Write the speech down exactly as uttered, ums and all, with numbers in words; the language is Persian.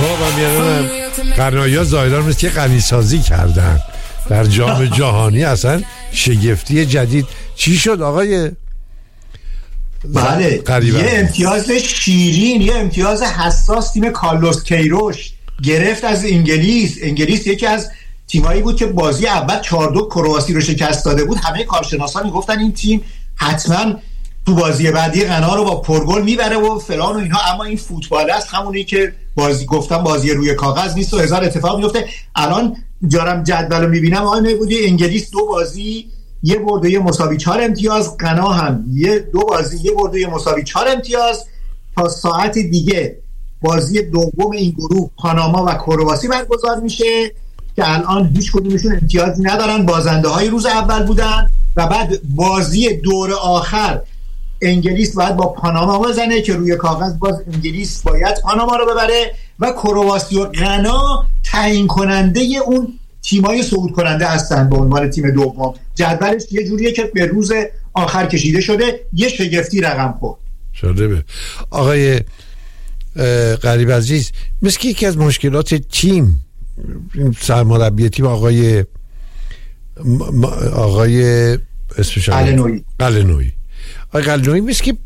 من میادم قنایا ظاهرا مثل که غنی سازی کردن در جام جهانی. اصلا شگفتی جدید. چی شد آقای؟ بله قریبا. یه امتیاز شیرین، یه امتیاز حساس تیم کارلوس کیروش گرفت از انگلیس. انگلیس یکی از تیمایی بود که بازی اول چهار دو کرواسی رو شکست داده بود. همه کارشناسان میگفتن این تیم حتما تو بازی بعدی غنا رو با پرگل میبره و فلان و اینها، اما این فوتبال است، همونی که بازی گفتم بازی روی کاغذ نیست و هزار اتفاق میفته. الان جارم جدول رو میبینم آقای میبودی انگلیس دو بازی یه برد و یه مساوی چهار امتیاز، غنا هم یه دو بازی یه برد و یه مساوی چهار امتیاز. تا ساعت دیگه بازی دوم این گروه پاناما و کرواسی برگزار میشه که الان هیچ کدومشون امتیازی ندارن، بازنده های روز اول بودن. و بعد بازی دور آخر انگلیس باید با پاناما بزنه که روی کاغذ باز انگلیس باید پاناما رو ببره و کرواسی و غنا تعیین کننده اون تیمای صعود کننده هستن به عنوان تیم دوم. جدولش یه جوریه که به روز آخر کشیده شده. یه شگفتی رقم خورد شده. به آقای غریب عزیز، مثل که یکی از مشکلات تیم سرمربی تیم آقای آقای اسمش قلنویی قلنویی آقای قلنویی مثل که